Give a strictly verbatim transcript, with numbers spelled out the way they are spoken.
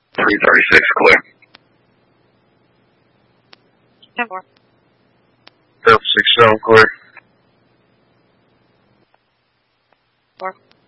three thirty-six, clear. ten four. Delta six seven, clear. four.